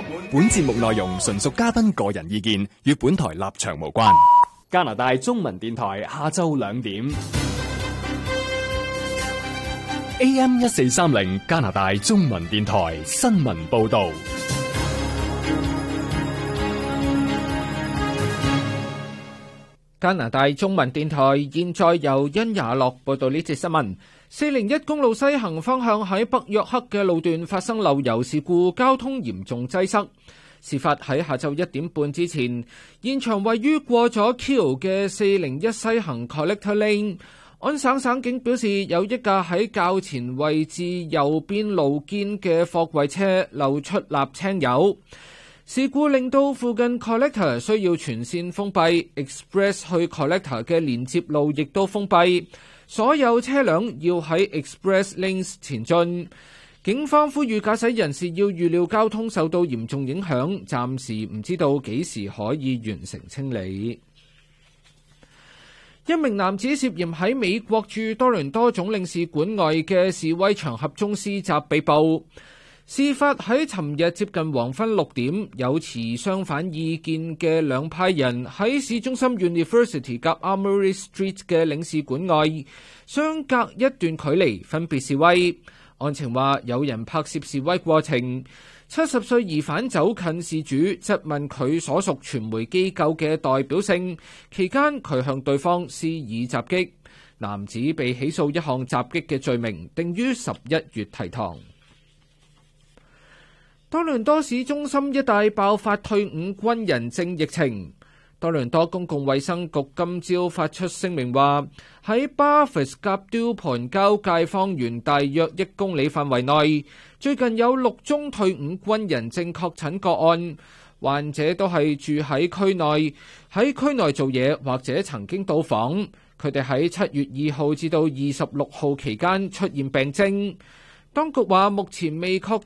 本節目內容純屬嘉賓個人意見，與本台立場無關。加拿大中文電台下晝2點，AM 1430加拿大中文電台新聞報道。 加拿大中文電台現在由殷雅樂報道呢節新聞。401公路西行方向喺北約克嘅路段發生漏油事故，交通嚴重擠塞。事發喺下晝1點半之前，現場位於過咗 Keele 嘅401西行 Collector Lane。安省警表示，有一架喺較前位置右邊路肩嘅貨櫃車漏出瀝青油。事故令到附近 Collector 需要全線封閉 ，Express 去 Collector 嘅連接路亦都封閉，所有車輛要喺 Express Lanes 前進。警方呼籲駕駛人士要預料交通受到嚴重影響，暫時唔知道幾時可以完成清理。一名男子涉嫌喺美國駐多倫多總領事館外嘅示威場合中施襲被捕。事發喺尋日接近黃昏6點，有持相反意見嘅兩派人喺市中心 University 及 Armory Street 嘅領事館外，相隔一段距離分別示威。案情話有人拍攝示威過程，70歲疑犯走近事主，質問佢所屬傳媒機構嘅代表性，期間佢向對方施以襲擊。男子被起訴一項襲擊嘅罪名，定於11月提堂。多倫多市中心一帶爆發退伍軍人證疫情。多倫多公共衛生局今朝發出聲明話，喺 Barfoot 及 Dupont 交界方圓大約1公里範圍內，最近有6宗退伍軍人證確診個案，患者都係住喺區內做嘢或者曾經到訪。佢哋喺7月2號至到26號期間出現病徵。當局話目前未確